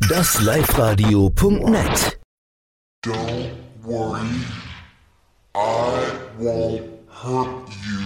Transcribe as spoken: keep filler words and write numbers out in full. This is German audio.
das Live-Radio Punkt net. Don't worry, I won't hurt you.